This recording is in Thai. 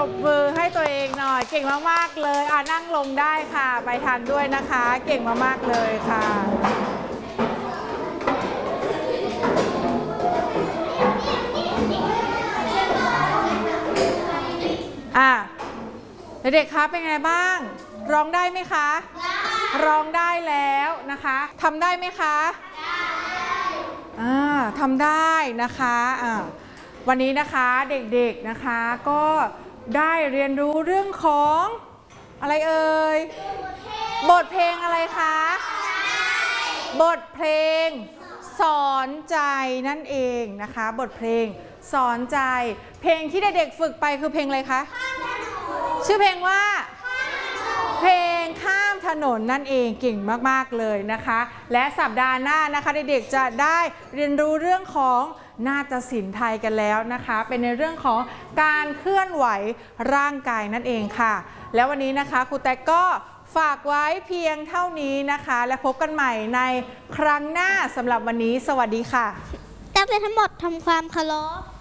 บมือให้ตัวเองหน่อยเก่งมากๆเลยนั่งลงได้ค่ะไปทานด้วยนะคะเก่งมากๆเลยค่ะเด็กๆคะเป็นไงบ้างร้องได้ไหมคะร้องได้แล้วนะคะทำได้ไหมคะทำได้นะคะวันนี้นะคะเด็กๆนะคะก็ได้เรียนรู้เรื่องของอะไรเอ่ยบทเพลงอะไรคะบทเพลงสอนใจนั่นเองนะคะบทเพลงสอนใจเพลงที่เด็กๆฝึกไปคือเพลงอะไรคะชื่อเพลงว่าเพลงข้ามถนนนั่นเองเก่งมากๆเลยนะคะและสัปดาห์หน้านะคะเด็กๆจะได้เรียนรู้เรื่องของนาฏศิลป์ไทยกันแล้วนะคะเป็นในเรื่องของการเคลื่อนไหวร่างกายนั่นเองค่ะแล้ววันนี้นะคะครูแตกก็ฝากไว้เพียงเท่านี้นะคะและพบกันใหม่ในครั้งหน้าสำหรับวันนี้สวัสดีค่ะตั้งใจทั้งหมดทำความเคารพ